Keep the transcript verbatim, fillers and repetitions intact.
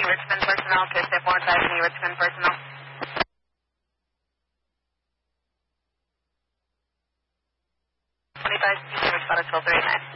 Richmond personnel to step one five three Richmond personnel. twenty-five, Richmond, twelve three nine.